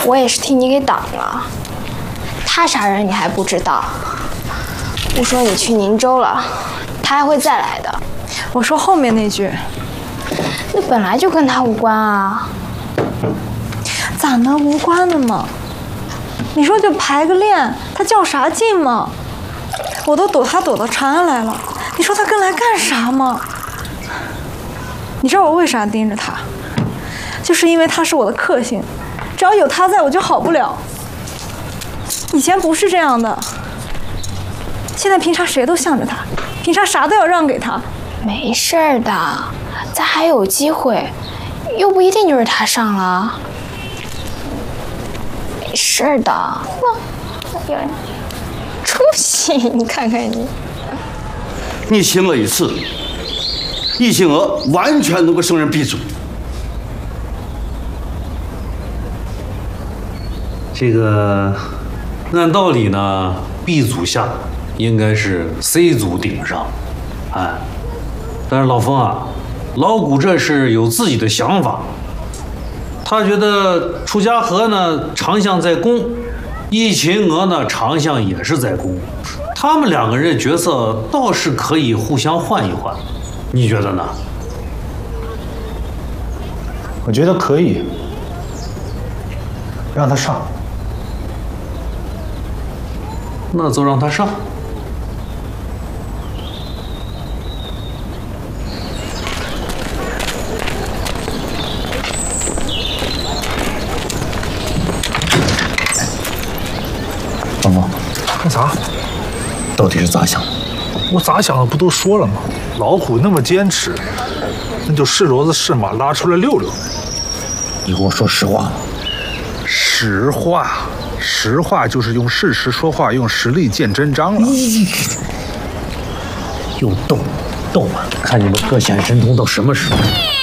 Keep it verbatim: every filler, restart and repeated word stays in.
我也是替你给挡了。他杀人你还不知道？不说你去宁州了，他还会再来的。 我说后面那句， 那本来就跟他无关啊。 咋能无关的嘛？你说就排个练，他较啥劲嘛？我都躲他躲到长安来了，你说他跟来干啥嘛？你知道我为啥盯着他？就是因为他是我的克星，只要有他在我就好不了。以前不是这样的，现在平常谁都向着他，平常啥都要让给他。 没事儿的，咱还有机会，又不一定就是他上了。没事儿的，那有出息，你看看你。 你行了一次，易星娥完全能够胜任 B 组。 这个按道理呢 ，B 组下应该是 C 组顶上，哎，但是老冯啊，老谷这是有自己的想法，他觉得楚家河呢长项在攻，易秦娥呢长项也是在攻，他们两个人角色倒是可以互相换一换，你觉得呢？ 我觉得可以，让他上。 那就让他上。 芳芳， 干啥？ 到底是咋想的？ 我咋想的不都说了吗？老虎那么坚持，那就是骡子是马，拉出来溜溜。 你跟我说实话。 实话。实话就是用事实说话，用实力见真章了。 又斗斗吧，看你们各显神通到什么时候。